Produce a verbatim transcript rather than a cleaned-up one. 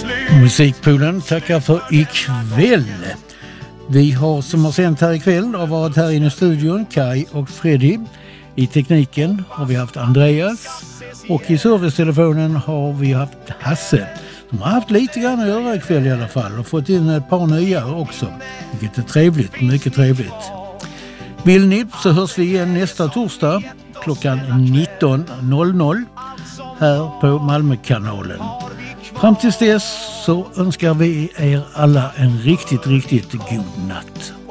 Musikpoolen tackar för ikväll. Vi har som har sänt här ikväll och varit här inne i studion Kai och Freddy. I tekniken har vi haft Andreas och i servicetelefonen har vi haft Hasse. De har haft lite grann att göra ikväll i alla fall och fått in ett par nya också. Vilket är trevligt, mycket trevligt. Vill ni så hörs vi igen nästa torsdag klockan nitton noll noll här på Malmökanalen. Fram tills dess så önskar vi er alla en riktigt, riktigt god natt.